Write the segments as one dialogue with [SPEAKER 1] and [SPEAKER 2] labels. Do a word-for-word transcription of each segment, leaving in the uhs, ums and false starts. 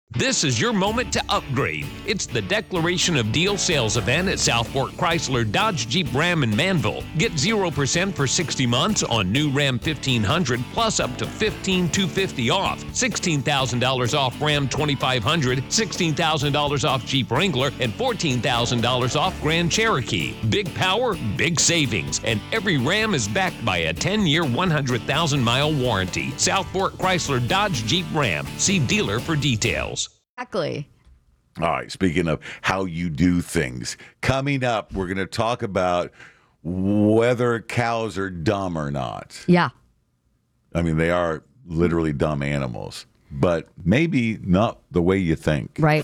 [SPEAKER 1] This is your moment to upgrade. It's the Declaration of Deal sales event at Southport Chrysler Dodge Jeep Ram in Manville. Get zero percent for sixty months on new Ram fifteen hundred plus up to fifteen thousand two hundred fifty dollars off, sixteen thousand dollars off Ram twenty-five hundred, sixteen thousand dollars off Jeep Wrangler, and fourteen thousand dollars off Grand Cherokee. Big power, big savings, and every Ram is backed by a ten-year, one hundred thousand mile warranty. Southport Chrysler Dodge Jeep Ram. See dealer for details.
[SPEAKER 2] Exactly.
[SPEAKER 3] All right, speaking of how you do things, coming up, we're going to talk about whether cows are dumb or not.
[SPEAKER 2] Yeah.
[SPEAKER 3] I mean, they are literally dumb animals, but maybe not the way you think.
[SPEAKER 2] Right.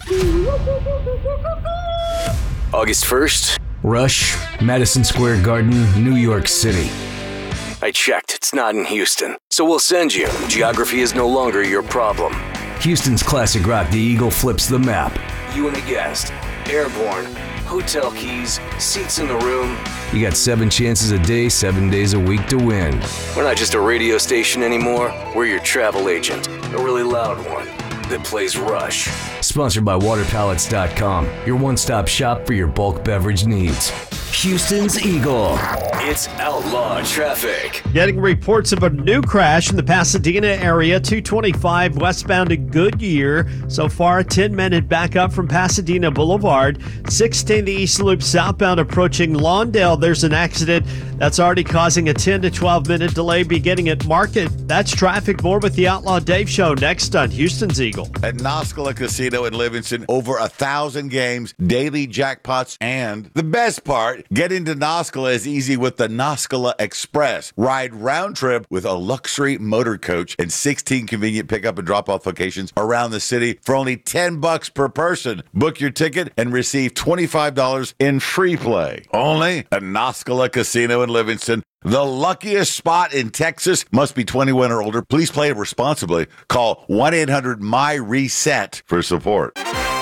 [SPEAKER 4] August first, Rush, Madison Square Garden, New York City. I checked, it's not in Houston, so we'll send you. Geography is no longer your problem. Houston's classic rock, The Eagle, flips the map. You and a guest, airborne, hotel keys, seats in the room. You got seven chances a day, seven days a week to win. We're not just a radio station anymore, we're your travel agent, a really loud one that plays Rush. Sponsored by water pallets dot com, your one-stop shop for your bulk beverage needs. Houston's Eagle. It's outlaw traffic.
[SPEAKER 5] Getting reports of a new crash in the Pasadena area, two twenty-five westbound to Goodyear. So far, ten men had back up from Pasadena Boulevard. sixteen the East Loop southbound approaching Lawndale. There's an accident that's already causing a ten to twelve minute delay beginning at Market. That's traffic. More with the Outlaw Dave Show next on Houston's Eagle.
[SPEAKER 3] At Noscala Casino in Livingston, over a thousand games, daily jackpots, and the best part, getting to Noscala is easy with the Noscala Express. Ride round trip with a luxury motor coach and sixteen convenient pickup and drop-off locations around the city for only ten bucks per person. Book your ticket and receive twenty-five dollars in free play. Only at Noscala Casino in Livingston. The luckiest spot in Texas. Must be twenty-one or older. Please play responsibly. Call one eight hundred M Y RESET for support.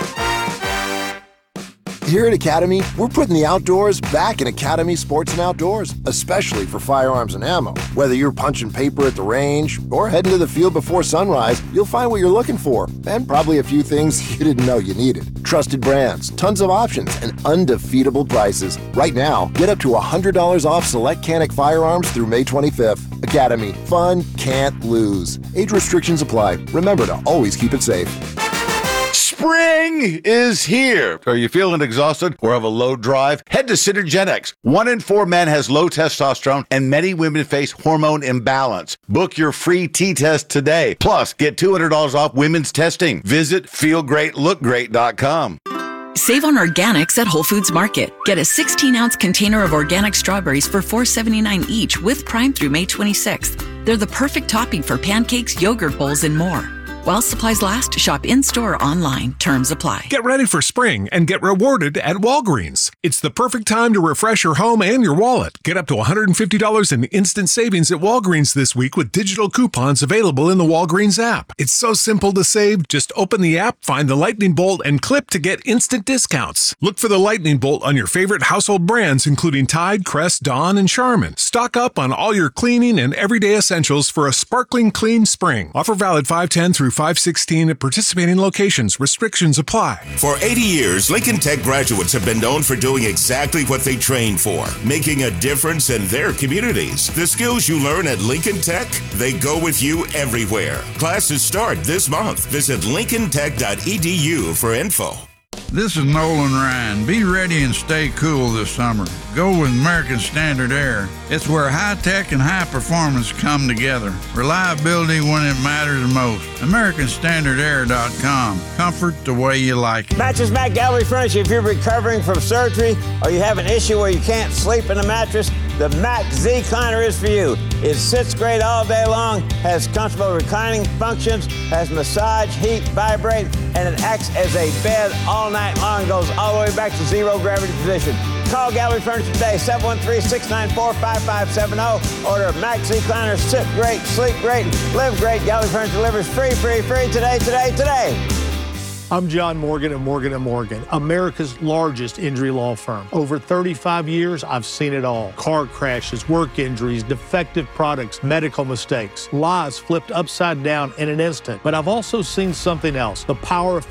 [SPEAKER 6] Here at Academy, we're putting the outdoors back in Academy Sports and Outdoors, especially for firearms and ammo. Whether you're punching paper at the range or heading to the field before sunrise, you'll find what you're looking for, and probably a few things you didn't know you needed. Trusted brands, tons of options, and undefeatable prices. Right now, get up to one hundred dollars off select Canic firearms through May twenty-fifth. Academy, fun can't lose. Age restrictions apply. Remember to always keep it safe.
[SPEAKER 3] Spring is here. Are you feeling exhausted or have a low drive? Head to Synergenics. One in four men has low testosterone, and many women face hormone imbalance. Book your free T-test today. Plus, get two hundred dollars off women's testing. Visit feel great look great dot com.
[SPEAKER 7] Save on organics at Whole Foods Market. Get a sixteen ounce container of organic strawberries for four seventy-nine each with Prime through May twenty-sixth. They're the perfect topping for pancakes, yogurt bowls, and more. While supplies last, shop in-store or online. Terms apply.
[SPEAKER 8] Get ready for spring and get rewarded at Walgreens. It's the perfect time to refresh your home and your wallet. Get up to one hundred fifty dollars in instant savings at Walgreens this week with digital coupons available in the Walgreens app. It's so simple to save. Just open the app, find the Lightning Bolt, and clip to get instant discounts. Look for the Lightning Bolt on your favorite household brands, including Tide, Crest, Dawn, and Charmin. Stock up on all your cleaning and everyday essentials for a sparkling clean spring. Offer valid five ten through five sixteen at participating locations. Restrictions apply.
[SPEAKER 9] For eighty years, Lincoln Tech graduates have been known for doing exactly what they trained for, making a difference in their communities. The skills you learn at Lincoln Tech, they go with you everywhere. Classes start this month. Visit lincoln tech dot e d u for info.
[SPEAKER 10] This is Nolan Ryan. Be ready and stay cool this summer. Go with American Standard Air. It's where high tech and high performance come together. Reliability when it matters most. American Standard Air dot com. Comfort the way you like it.
[SPEAKER 11] Mattress Mac Gallery Furniture. If you're recovering from surgery or you have an issue where you can't sleep in a mattress, the Mac Z-Cliner is for you. It sits great all day long, has comfortable reclining functions, has massage, heat, vibrate, and it acts as a bed all night long, goes all the way back to zero gravity position. Call Gallery Furniture today, seven one three, six nine four, five five seven zero. Order a Mac Z-Cliner, sit great, sleep great, live great. Gallery Furniture delivers free, free, free today, today, today.
[SPEAKER 12] I'm John Morgan of Morgan and Morgan, America's largest injury law firm. Over thirty-five years, I've seen it all. Car crashes, work injuries, defective products, medical mistakes, lives flipped upside down in an instant. But I've also seen something else, the power of